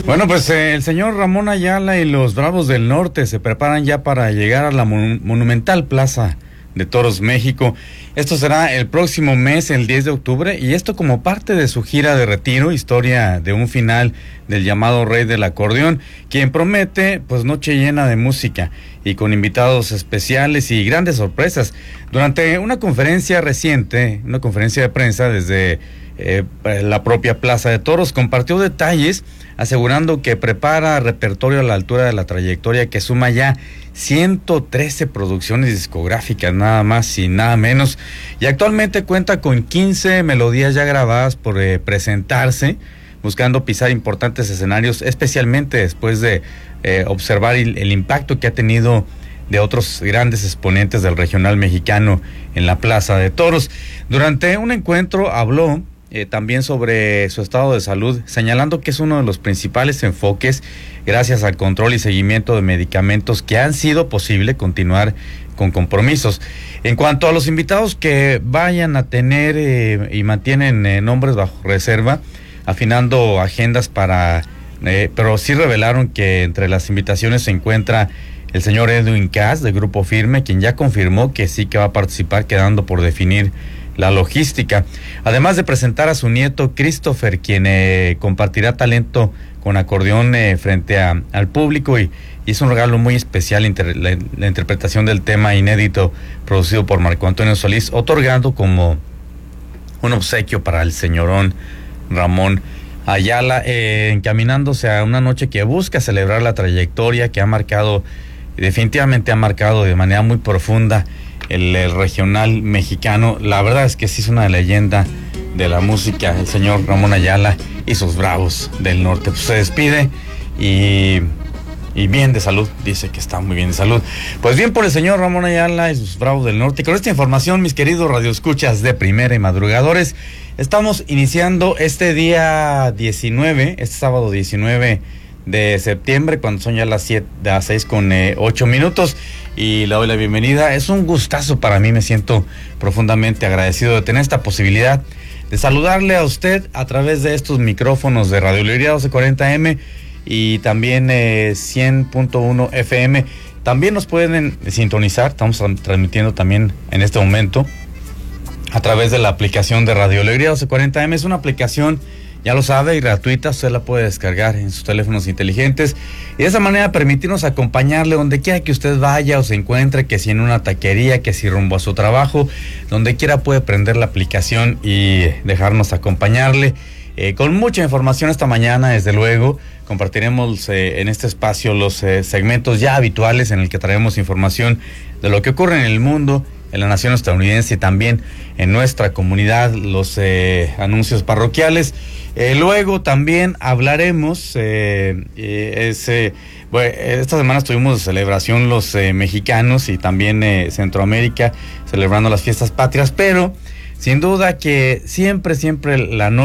Bueno, pues el señor Ramón Ayala y los Bravos del Norte se preparan ya para llegar a la monumental Plaza de Toros México. Esto será el próximo mes, el 10 de octubre, y esto como parte de su gira de retiro, historia de un final del llamado Rey del Acordeón, quien promete pues noche llena de música y con invitados especiales y grandes sorpresas. Durante una conferencia reciente, una conferencia de prensa desde la propia Plaza de Toros, compartió detalles asegurando que prepara repertorio a la altura de la trayectoria que suma ya 113 producciones discográficas, nada más y nada menos, y actualmente cuenta con 15 melodías ya grabadas por presentarse, buscando pisar importantes escenarios, especialmente después de observar el impacto que ha tenido de otros grandes exponentes del regional mexicano en la Plaza de Toros. Durante un encuentro habló también sobre su estado de salud, señalando que es uno de los principales enfoques gracias al control y seguimiento de medicamentos que han sido posible continuar con compromisos. En cuanto a los invitados que vayan a tener y mantienen nombres bajo reserva, afinando agendas pero sí revelaron que entre las invitaciones se encuentra el señor Edwin Cass de Grupo Firme, quien ya confirmó que sí que va a participar, quedando por definir la logística. Además de presentar a su nieto Christopher, quien compartirá talento con acordeón frente al público, y es un regalo muy especial la interpretación del tema inédito producido por Marco Antonio Solís, otorgando como un obsequio para el señorón Ramón Ayala, encaminándose a una noche que busca celebrar la trayectoria que definitivamente ha marcado de manera muy profunda el regional mexicano. La verdad es que sí es una leyenda de la música, el señor Ramón Ayala y sus Bravos del Norte. Pues se despide y bien de salud, dice que está muy bien de salud. Pues bien por el señor Ramón Ayala y sus Bravos del Norte. Y con esta información, mis queridos radioescuchas de Primera y Madrugadores, estamos iniciando este sábado 19 de septiembre, cuando son ya las 6:08, y le doy la bienvenida. Es un gustazo para mí, me siento profundamente agradecido de tener esta posibilidad de saludarle a usted a través de estos micrófonos de Radio Alegría 1240M y también 100.1 FM. También nos pueden sintonizar, estamos transmitiendo también en este momento a través de la aplicación de Radio Alegría 1240M. Es una aplicación, ya lo sabe, y gratuita. Usted la puede descargar en sus teléfonos inteligentes y de esa manera permitirnos acompañarle donde quiera que usted vaya o se encuentre, que si en una taquería, que si rumbo a su trabajo, donde quiera puede prender la aplicación y dejarnos acompañarle. Con mucha información esta mañana, desde luego, compartiremos en este espacio los segmentos ya habituales en el que traemos información de lo que ocurre en el mundo, en la nación estadounidense y también en nuestra comunidad, los anuncios parroquiales. Luego también hablaremos, esta semana estuvimos de celebración los mexicanos y también Centroamérica, celebrando las fiestas patrias, pero sin duda que siempre la noche